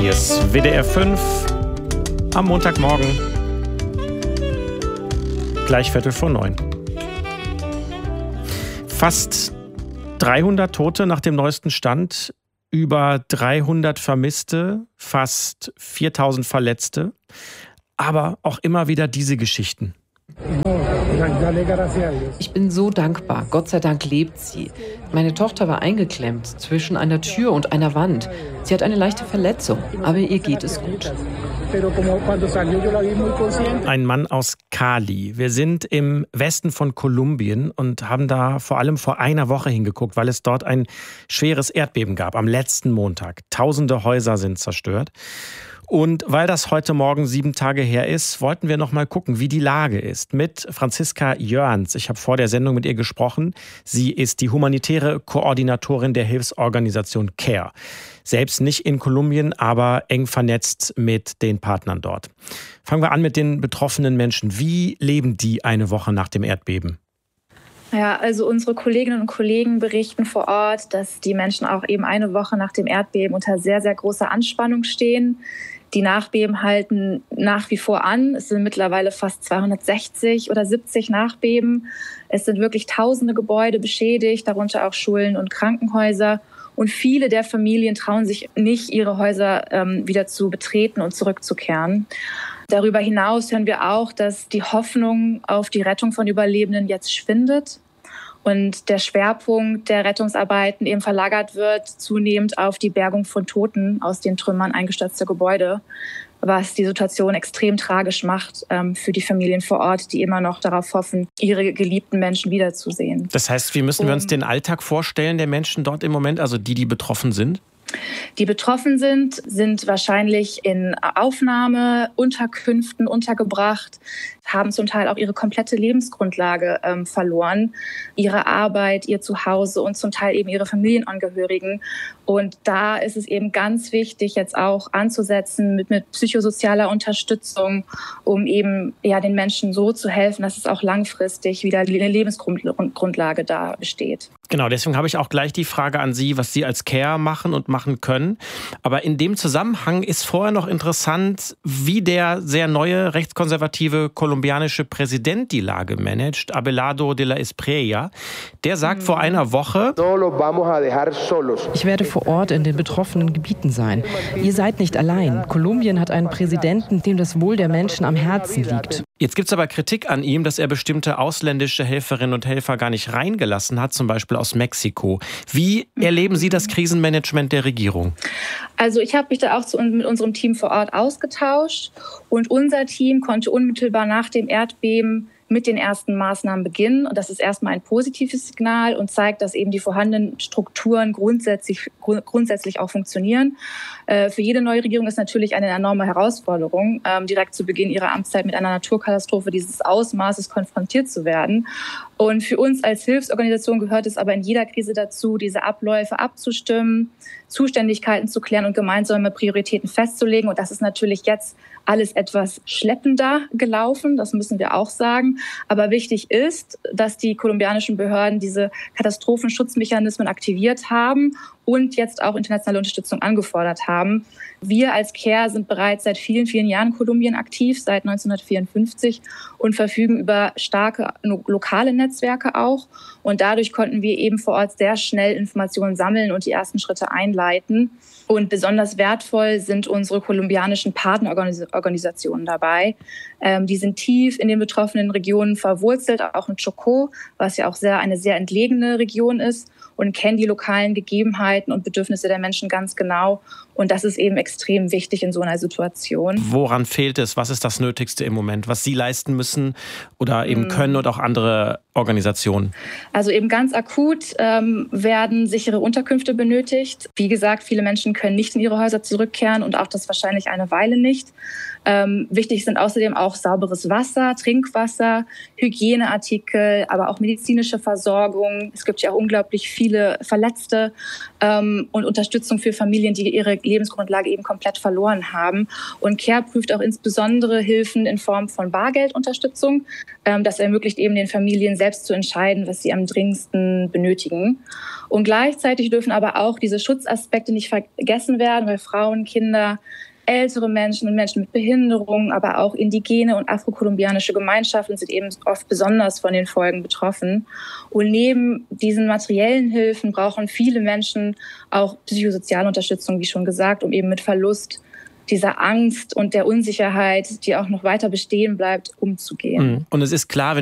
Hier ist WDR 5 am Montagmorgen, gleich 8:45. Fast 300 Tote nach dem neuesten Stand, über 300 Vermisste, fast 4000 Verletzte, aber auch immer wieder diese Geschichten. Ich bin so dankbar. Gott sei Dank lebt sie. Meine Tochter war eingeklemmt zwischen einer Tür und einer Wand. Sie hat eine leichte Verletzung, aber ihr geht es gut. Ein Mann aus Cali. Wir sind im Westen von Kolumbien und haben da vor allem vor einer Woche hingeguckt, weil es dort ein schweres Erdbeben gab, am letzten Montag. Tausende Häuser sind zerstört. Und weil das heute Morgen 7 Tage her ist, wollten wir noch mal gucken, wie die Lage ist. Mit Franziska Jöans. Ich habe vor der Sendung mit ihr gesprochen. Sie ist die humanitäre Koordinatorin der Hilfsorganisation CARE. Selbst nicht in Kolumbien, aber eng vernetzt mit den Partnern dort. Fangen wir an mit den betroffenen Menschen. Wie leben die eine Woche nach dem Erdbeben? Ja, also unsere Kolleginnen und Kollegen berichten vor Ort, dass die Menschen auch eben eine Woche nach dem Erdbeben unter sehr, sehr großer Anspannung stehen. Die Nachbeben halten nach wie vor an. Es sind mittlerweile fast 260 oder 70 Nachbeben. Es sind wirklich tausende Gebäude beschädigt, darunter auch Schulen und Krankenhäuser. Und viele der Familien trauen sich nicht, ihre Häuser wieder zu betreten und zurückzukehren. Darüber hinaus hören wir auch, dass die Hoffnung auf die Rettung von Überlebenden jetzt schwindet und der Schwerpunkt der Rettungsarbeiten eben verlagert wird, zunehmend auf die Bergung von Toten aus den Trümmern eingestürzter Gebäude, was die Situation extrem tragisch macht für die Familien vor Ort, die immer noch darauf hoffen, ihre geliebten Menschen wiederzusehen. Das heißt, wie müssen wir uns den Alltag vorstellen der Menschen dort im Moment, also die betroffen sind? Die betroffen sind wahrscheinlich in Aufnahmeunterkünften untergebracht, haben zum Teil auch ihre komplette Lebensgrundlage verloren, ihre Arbeit, ihr Zuhause und zum Teil eben ihre Familienangehörigen. Und da ist es eben ganz wichtig, jetzt auch anzusetzen mit psychosozialer Unterstützung, um eben den Menschen so zu helfen, dass es auch langfristig wieder eine Lebensgrundlage da besteht. Genau, deswegen habe ich auch gleich die Frage an Sie, was Sie als CARE machen und machen können. Aber in dem Zusammenhang ist vorher noch interessant, wie der sehr neue rechtskonservative kolumbianische Präsident die Lage managt, Abelardo de la Espriella. Der sagt vor einer Woche: Ich werde vor Ort in den betroffenen Gebieten sein. Ihr seid nicht allein. Kolumbien hat einen Präsidenten, dem das Wohl der Menschen am Herzen liegt. Jetzt gibt es aber Kritik an ihm, dass er bestimmte ausländische Helferinnen und Helfer gar nicht reingelassen hat, zum Beispiel aus Mexiko. Wie erleben Sie das Krisenmanagement der Regierung? Also ich habe mich da auch mit unserem Team vor Ort ausgetauscht und unser Team konnte unmittelbar nach dem Erdbeben mit den ersten Maßnahmen beginnen. Und das ist erstmal ein positives Signal und zeigt, dass eben die vorhandenen Strukturen grundsätzlich auch funktionieren. Für jede neue Regierung ist natürlich eine enorme Herausforderung, direkt zu Beginn ihrer Amtszeit mit einer Naturkatastrophe dieses Ausmaßes konfrontiert zu werden. Und für uns als Hilfsorganisation gehört es aber in jeder Krise dazu, diese Abläufe abzustimmen, Zuständigkeiten zu klären und gemeinsame Prioritäten festzulegen. Und das ist natürlich jetzt alles etwas schleppender gelaufen, das müssen wir auch sagen. Aber wichtig ist, dass die kolumbianischen Behörden diese Katastrophenschutzmechanismen aktiviert haben und jetzt auch internationale Unterstützung angefordert haben. Wir als CARE sind bereits seit vielen, vielen Jahren in Kolumbien aktiv, seit 1954 und verfügen über starke lokale Netzwerke auch. Und dadurch konnten wir eben vor Ort sehr schnell Informationen sammeln und die ersten Schritte einleiten. Und besonders wertvoll sind unsere kolumbianischen Partnerorganisationen dabei. Die sind tief in den betroffenen Regionen verwurzelt, auch in Chocó, was ja auch eine sehr entlegene Region ist, und kennen die lokalen Gegebenheiten und Bedürfnisse der Menschen ganz genau. Und das ist eben extrem wichtig in so einer Situation. Woran fehlt es? Was ist das Nötigste im Moment, was Sie leisten müssen oder eben können und auch andere Organisationen? Also eben ganz akut werden sichere Unterkünfte benötigt. Wie gesagt, viele Menschen können nicht in ihre Häuser zurückkehren und auch das wahrscheinlich eine Weile nicht. Wichtig sind außerdem auch sauberes Wasser, Trinkwasser, Hygieneartikel, aber auch medizinische Versorgung. Es gibt ja auch unglaublich viele Verletzte und Unterstützung für Familien, die ihre Lebensgrundlage eben komplett verloren haben. Und CARE prüft auch insbesondere Hilfen in Form von Bargeldunterstützung. Das ermöglicht eben den Familien selbst zu entscheiden, was sie am dringendsten benötigen. Und gleichzeitig dürfen aber auch diese Schutzaspekte nicht vergessen werden, weil Frauen, Kinder, ältere Menschen und Menschen mit Behinderung, aber auch indigene und afrokolumbianische Gemeinschaften sind eben oft besonders von den Folgen betroffen. Und neben diesen materiellen Hilfen brauchen viele Menschen auch psychosoziale Unterstützung, wie schon gesagt, um eben mit Verlust, dieser Angst und der Unsicherheit, die auch noch weiter bestehen bleibt, umzugehen. Und es ist klar,